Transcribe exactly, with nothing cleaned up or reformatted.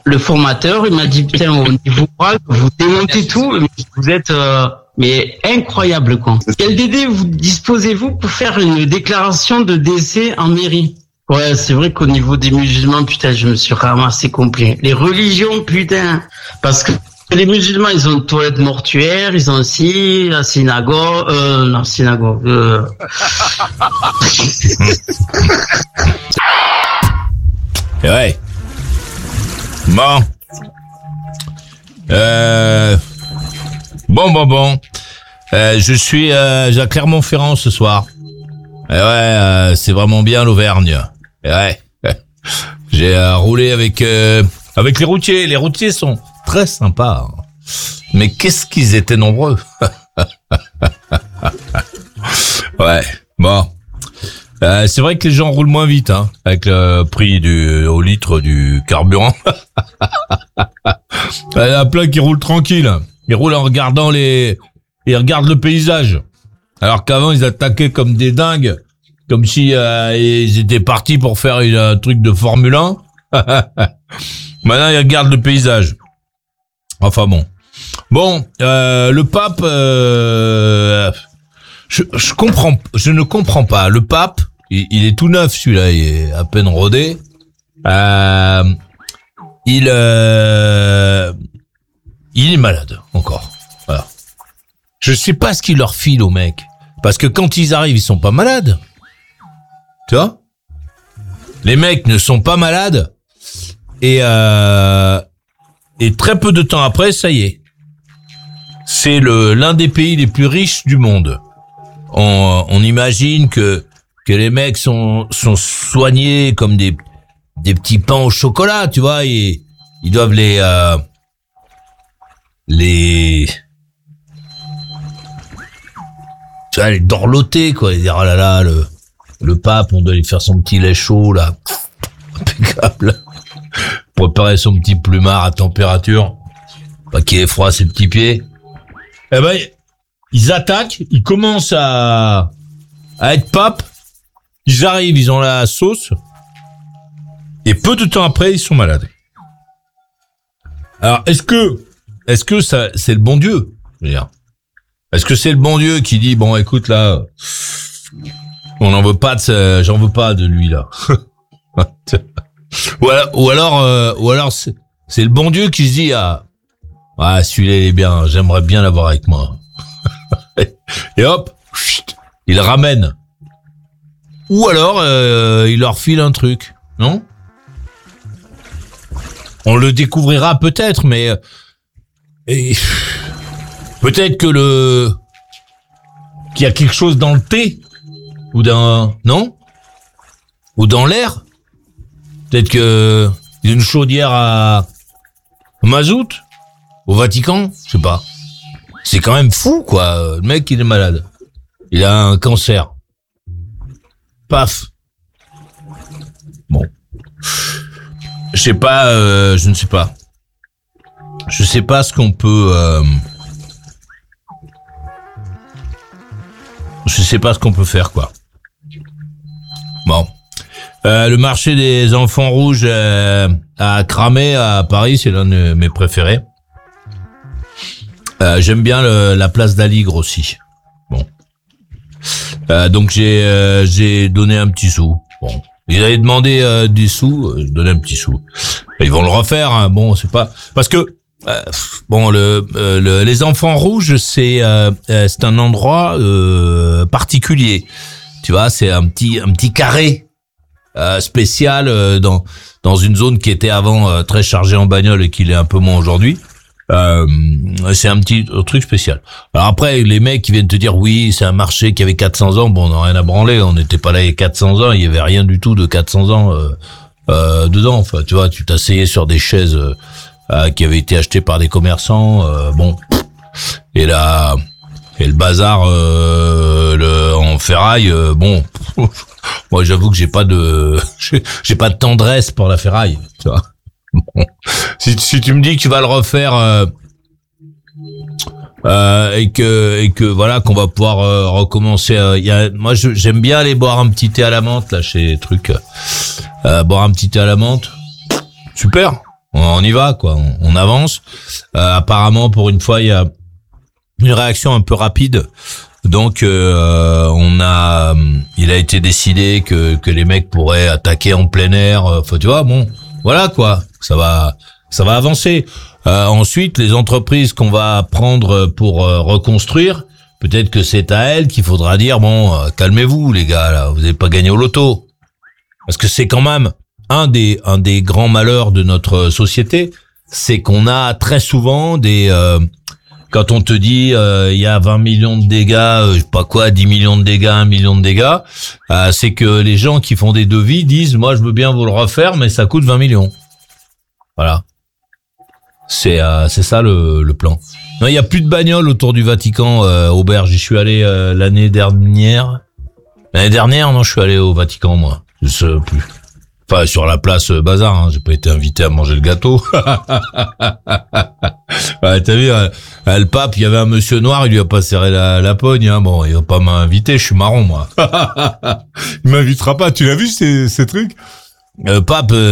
le formateur, il m'a dit, putain, au niveau oral, vous démontez tout, mais vous êtes, euh, mais incroyable, quoi. Quel délai vous disposez-vous pour faire une déclaration de décès en mairie? Ouais, c'est vrai qu'au niveau des musulmans, putain, je me suis ramassé complet. Les religions, putain, parce que les musulmans, ils ont une toilette mortuaire, ils ont aussi la synagogue, euh, non, synagogue, euh... Ouais. Bon. Euh... Bon, bon, bon. Euh, je suis euh, à Clermont-Ferrand ce soir. Et ouais, euh, c'est vraiment bien l'Auvergne. Et ouais. J'ai euh, roulé avec euh, avec les routiers. Les routiers sont très sympas. Mais qu'est-ce qu'ils étaient nombreux. Ouais. Bon. Euh, c'est vrai que les gens roulent moins vite, hein, avec le prix du au litre du carburant. Il y en a plein qui roulent tranquille. Ils roulent en regardant les, ils regardent le paysage. Alors qu'avant ils attaquaient comme des dingues, comme si euh, ils étaient partis pour faire une, un truc de Formule un. Maintenant ils regardent le paysage. Enfin bon, bon, euh, le pape, euh, je, je comprends, je ne comprends pas. Le pape, il, il est tout neuf celui-là, il est à peine rodé. Euh, il, euh, il est malade encore. Voilà. Je sais pas ce qu'il leur file aux mecs, parce que quand ils arrivent, ils sont pas malades. Tu vois? Les mecs ne sont pas malades et euh, et très peu de temps après, ça y est. C'est le l'un des pays les plus riches du monde. On, on imagine que que les mecs sont sont soignés comme des des petits pains au chocolat, tu vois, et ils doivent les euh, les tu vois, les dorloter, quoi, et dire oh là là, le le pape, on doit lui faire son petit lait chaud là, impeccable, préparer son petit plumard à température, pas qu'il ait froid ses petits pieds. Eh ben, ils attaquent, ils commencent à, à être pape, ils arrivent, ils ont la sauce, et peu de temps après, ils sont malades. Alors, est-ce que, est-ce que ça, c'est le bon Dieu? Je veux dire, est-ce que c'est le bon Dieu qui dit, bon, écoute, là, on n'en veut pas de, ce, j'en veux pas de lui, là. ou alors, ou alors, euh, ou alors, c'est, c'est le bon Dieu qui se dit, ah, ah, celui-là, il est bien, j'aimerais bien l'avoir avec moi. Et hop, chut, il ramène. Ou alors, euh, il leur file un truc, non? On le découvrira peut-être, mais et, peut-être que le qu'il y a quelque chose dans le thé ou dans non ou dans l'air. Peut-être que il y a une chaudière à mazout au Vatican, je sais pas. C'est quand même fou, quoi. Le mec, il est malade. Il a un cancer. Paf. Bon. Je sais pas, euh, je ne sais pas. Je sais pas ce qu'on peut... Euh, je sais pas ce qu'on peut faire, quoi. Bon. Euh, le marché des enfants rouges euh, à Cramé, à Paris, c'est l'un de mes préférés. Euh, j'aime bien le, la place d'Aligre aussi. Bon. Euh, donc j'ai euh, j'ai donné un petit sou. Bon. Ils avaient demandé euh, des sous, euh, je donnais un petit sou. Ils vont le refaire, hein. Bon, c'est pas parce que euh, bon le, euh, le les enfants rouges, c'est euh, c'est un endroit euh, particulier. Tu vois, c'est un petit un petit carré euh, spécial euh, dans dans une zone qui était avant euh, très chargée en bagnole et qui l'est un peu moins aujourd'hui. Euh, c'est un petit truc spécial. Alors après, les mecs qui viennent te dire oui, c'est un marché qui avait quatre cents ans, bon, on n'a rien à branler, on n'était pas là il y a quatre cents ans, il y avait rien du tout de quatre cents ans euh, euh, dedans. Enfin, tu vois, tu t'asseyais sur des chaises euh, qui avaient été achetées par des commerçants, euh, bon, et là, et le bazar euh, le, en ferraille, euh, bon, moi j'avoue que j'ai pas de, j'ai, j'ai pas de tendresse pour la ferraille, tu vois. Bon. Si, si tu me dis que tu vas le refaire euh, euh, et que et que voilà qu'on va pouvoir euh, recommencer, euh, y a, moi je, j'aime bien aller boire un petit thé à la menthe là chez les trucs, euh, boire un petit thé à la menthe, super. on y va, quoi. On, on avance. Euh, apparemment, pour une fois, il y a une réaction un peu rapide. Donc, euh, on a, il a été décidé que que les mecs pourraient attaquer en plein air. Enfin, tu vois, bon, voilà quoi. Ça va, ça va avancer. Euh, ensuite, les entreprises qu'on va prendre pour euh, reconstruire, peut-être que c'est à elles qu'il faudra dire bon, euh, calmez-vous les gars, là, vous n'avez pas gagné au loto. Parce que c'est quand même un des un des grands malheurs de notre société, c'est qu'on a très souvent des euh, quand on te dit euh, il y a vingt millions de dégâts, euh, je sais pas quoi, dix millions de dégâts, un million de dégâts, euh, c'est que les gens qui font des devis disent moi je veux bien vous le refaire mais ça coûte vingt millions. Voilà. C'est euh, c'est ça le le plan. Non, il y a plus de bagnoles autour du Vatican, euh, Auberge, j'y suis allé euh, l'année dernière. L'année dernière, non, je suis allé au Vatican moi. Je sais plus. Enfin, sur la place euh, Bazar, hein, j'ai pas été invité à manger le gâteau. Ouais, t'as vu, euh, le pape, il y avait un monsieur noir, il lui a pas serré la, la pogne, hein. Bon, il va pas m'inviter, je suis marron, moi. Il m'invitera pas, tu l'as vu, ces, ces trucs? Le pape, euh,